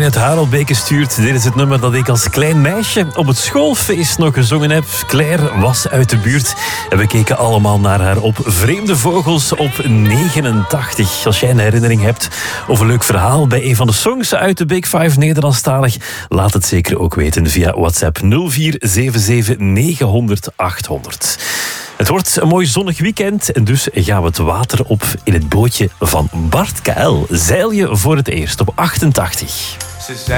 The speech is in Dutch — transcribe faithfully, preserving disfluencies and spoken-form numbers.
uit Harelbeke stuurt. Dit is het nummer dat ik als klein meisje op het schoolfeest nog gezongen heb. Claire was uit de buurt en we keken allemaal naar haar op Vreemde Vogels op negenentachtig. Als jij een herinnering hebt of een leuk verhaal bij een van de songs uit de Big Five Nederlandstalig, laat het zeker ook weten via WhatsApp nul vier zeven zeven negenhonderd achthonderd. Het wordt een mooi zonnig weekend en dus gaan we het water op in het bootje van Bart K L. Zeil je voor het eerst op achtentachtig. Ze zei